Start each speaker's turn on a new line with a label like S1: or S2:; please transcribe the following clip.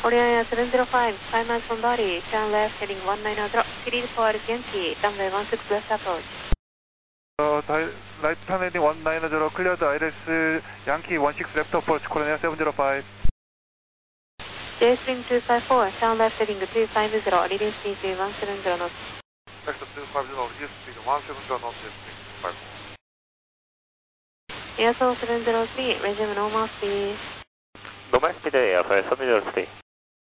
S1: Korean Air 705, 5 miles from Bali, turn left heading 190, cleared for Yankee, runway 16 left approach.
S2: Right turn heading 190, cleared ILS Yankee 16 left approach, Korean Air 705.
S1: JSpring 254, turn left heading 250, leading speed 170 knots.
S2: Next 250, leading speed 170 knots, JSpring 254.
S1: Airflow 703, resume normal speed.
S3: Normal speed, Airflow 703.